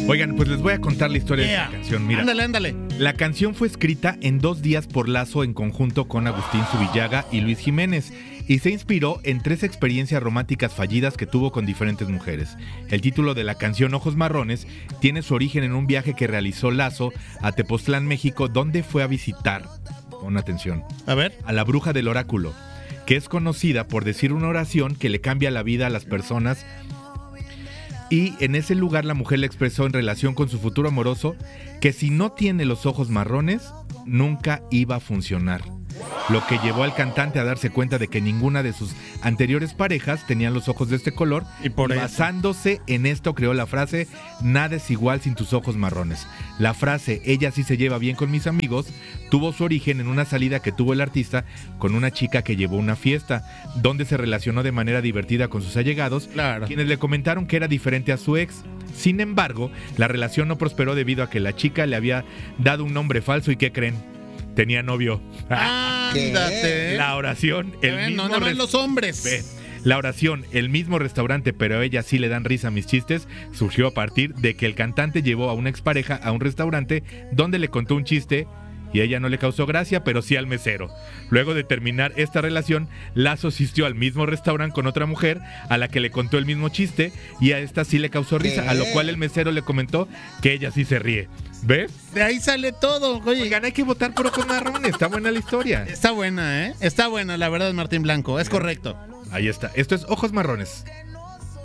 Oigan, pues les voy a contar la historia de esta canción. Mira, Ándale. la canción fue escrita en 2 días por Lazo en conjunto con Agustín Zubillaga y Luis Jiménez y se inspiró en 3 experiencias románticas fallidas que tuvo con diferentes mujeres. El título de la canción Ojos Marrones tiene su origen en un viaje que realizó Lazo a Tepoztlán, México, donde fue a visitar, pon atención, a la bruja del oráculo, que es conocida por decir una oración que le cambia la vida a las personas. Y en ese lugar la mujer le expresó en relación con su futuro amoroso que si no tiene los ojos marrones, nunca iba a funcionar. Lo que llevó al cantante a darse cuenta de que ninguna de sus anteriores parejas tenían los ojos de este color y basándose en esto creó la frase "Nada es igual sin tus ojos marrones". La frase "ella sí se lleva bien con mis amigos" tuvo su origen en una salida que tuvo el artista con una chica que llevó a una fiesta, donde se relacionó de manera divertida con sus allegados, quienes le comentaron que era diferente a su ex. Sin embargo, la relación no prosperó debido a que la chica le había dado un nombre falso y ¿qué creen? Tenía novio. Ándate. La oración, no nada más los hombres. La oración, el mismo restaurante, pero a ella sí le dan risa mis chistes, surgió a partir de que el cantante llevó a una expareja a un restaurante donde le contó un chiste y ella no le causó gracia, pero sí al mesero. Luego de terminar esta relación, Lazo asistió al mismo restaurante con otra mujer a la que le contó el mismo chiste y a esta sí le causó risa, a lo cual el mesero le comentó que ella sí se ríe. ¿Ves? De ahí sale todo. Oigan, hay que votar por Ojos Marrones. Está buena la historia. Está buena, ¿eh? Está buena, la verdad, Martín Blanco. Es correcto. Ahí está. Esto es Ojos Marrones.